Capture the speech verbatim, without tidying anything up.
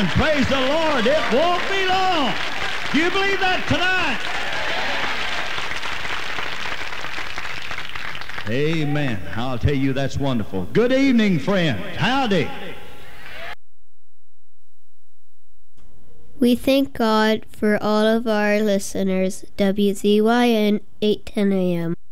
Amen. Praise the Lord. It won't be long. Do you believe that tonight? Amen. I'll tell you, that's wonderful. Good evening, friends. Howdy. We thank God for all of our listeners. W Z Y N eight ten A M